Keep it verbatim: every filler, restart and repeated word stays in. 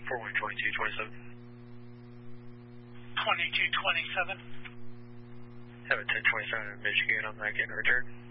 four one twenty-two twenty-seven. twenty-two twenty-seven. Have a ten twenty-seven in Michigan on that getting returned.